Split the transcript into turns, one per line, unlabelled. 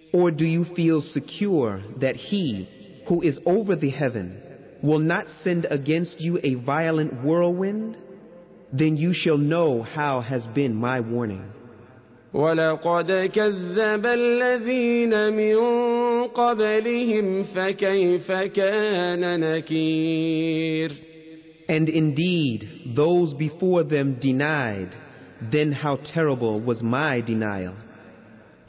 Or do you feel secure that He, who is over the heaven, will not send against you a violent whirlwind? Then you shall know how has been my warning.
وَلَقَدْ كَذَّبَ الَّذِينَ مِن قَبْلِهِمْ فَكَيْفَ كَانَ نَكِيرِ.
And indeed, those before them denied, then how terrible was my denial.